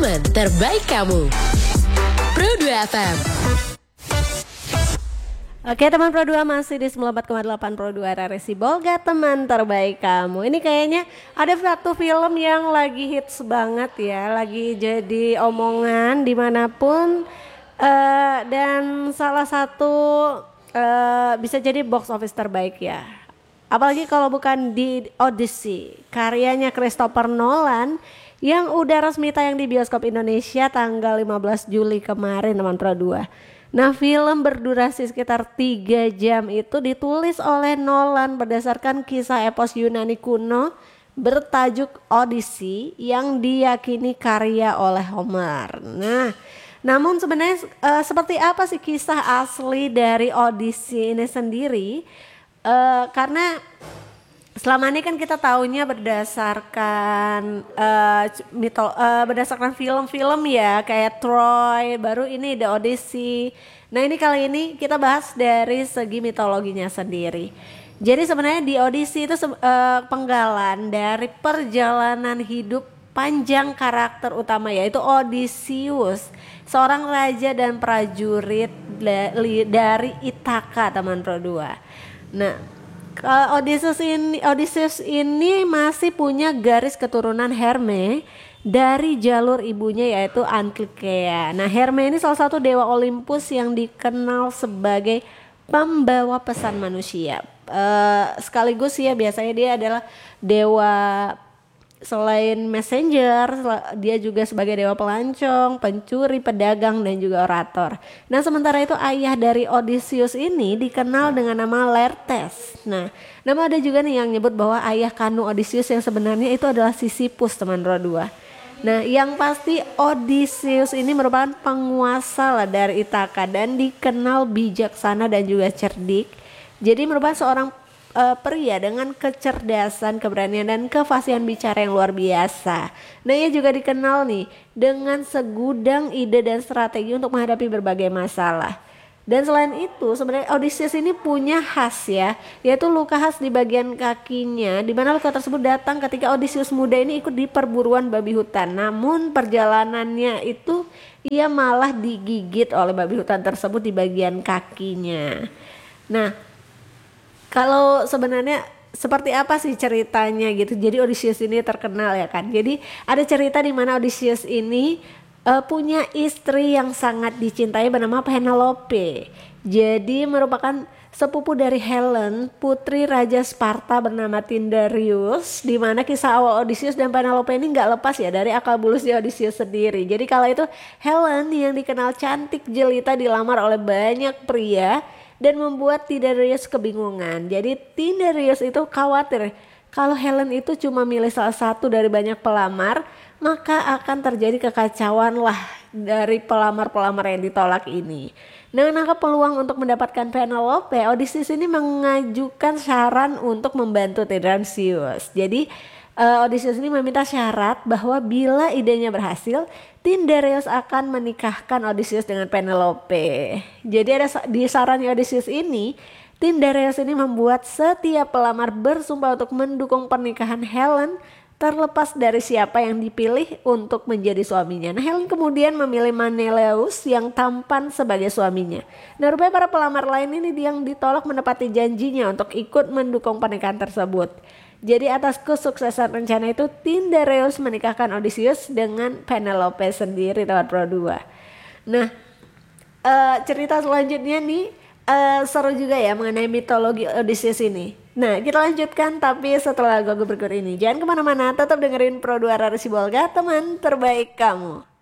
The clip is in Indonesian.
teman terbaik kamu. Pro 2 FM. Oke teman Pro 2, masih di 94,8 Pro 2 RRI Sibolga, teman terbaik kamu. Ini kayaknya ada satu film yang lagi hits banget ya, lagi jadi omongan dimanapun, dan salah satu bisa jadi box office terbaik ya. Apalagi kalau bukan di Odyssey, karyanya Christopher Nolan yang udah resmi tayang di bioskop Indonesia tanggal 15 Juli kemarin, teman Pro 2. Nah, film berdurasi sekitar 3 jam itu ditulis oleh Nolan berdasarkan kisah epos Yunani kuno bertajuk Odyssey yang diyakini karya oleh Homer. Nah, namun sebenarnya seperti apa sih kisah asli dari Odyssey ini sendiri? Karena selama ini kan kita taunya berdasarkan berdasarkan film-film ya, kayak Troy, baru ini The Odyssey. Nah ini kali ini kita bahas dari segi mitologinya sendiri. Jadi sebenarnya di Odyssey itu penggalan dari perjalanan hidup panjang karakter utama, yaitu Odysseus, seorang raja dan prajurit dari Ithaka, teman Pro 2. Nah, Odysseus ini masih punya garis keturunan Hermes dari jalur ibunya, yaitu Antikea. Nah, Hermes ini salah satu dewa Olympus yang dikenal sebagai pembawa pesan manusia. Sekaligus ya biasanya dia adalah dewa, selain messenger, dia juga sebagai dewa pelancong, pencuri, pedagang, dan juga orator. Nah, sementara itu ayah dari Odysseus ini dikenal dengan nama Laertes. Nah, nama ada juga nih yang nyebut bahwa ayah kandung Odysseus yang sebenarnya itu adalah Sisyphus, teman Pro 2. Nah, yang pasti Odysseus ini merupakan penguasa lah dari Ithaka dan dikenal bijaksana dan juga cerdik. Jadi merupakan seorang pria dengan kecerdasan, keberanian, dan kefasihan bicara yang luar biasa. Nah, ia juga dikenal nih dengan segudang ide dan strategi untuk menghadapi berbagai masalah. Dan selain itu sebenarnya Odysseus ini punya khas ya, yaitu luka khas di bagian kakinya, di mana luka tersebut datang ketika Odysseus muda ini ikut di perburuan babi hutan. Namun perjalanannya itu ia malah digigit oleh babi hutan tersebut di bagian kakinya. Nah, kalau sebenarnya seperti apa sih ceritanya gitu. Jadi Odysseus ini terkenal ya kan. Jadi ada cerita di mana Odysseus ini punya istri yang sangat dicintai bernama Penelope. Jadi merupakan sepupu dari Helen, putri Raja Sparta bernama Tyndareus, di mana kisah awal Odysseus dan Penelope ini nggak lepas ya dari akal bulusnya Odysseus sendiri. Jadi kala itu Helen yang dikenal cantik jelita dilamar oleh banyak pria dan membuat Tyndareus kebingungan. Jadi Tyndareus itu khawatir kalau Helen itu cuma milih salah satu dari banyak pelamar, maka akan terjadi kekacauan lah dari pelamar-pelamar yang ditolak ini. Dengan menangkap peluang untuk mendapatkan Penelope, Odysseus ini mengajukan saran untuk membantu Tyndareus. Jadi Odysseus ini meminta syarat bahwa bila idenya berhasil, Tyndareus akan menikahkan Odysseus dengan Penelope. Jadi ada di sarannya Odysseus ini, Tyndareus ini membuat setiap pelamar bersumpah untuk mendukung pernikahan Helen terlepas dari siapa yang dipilih untuk menjadi suaminya. Nah, Helen kemudian memilih Menelaus yang tampan sebagai suaminya. Nah, rupanya para pelamar lain ini yang ditolak menepati janjinya untuk ikut mendukung pernikahan tersebut. Jadi atas kesuksesan rencana itu, Tyndareus menikahkan Odysseus dengan Penelope sendiri, teman Pro 2. Nah, cerita selanjutnya nih seru juga ya mengenai mitologi Odysseus ini. Nah, kita lanjutkan tapi setelah lagu berikut ini. Jangan kemana-mana, tetap dengerin Pro 2 RRI Sibolga, teman terbaik kamu.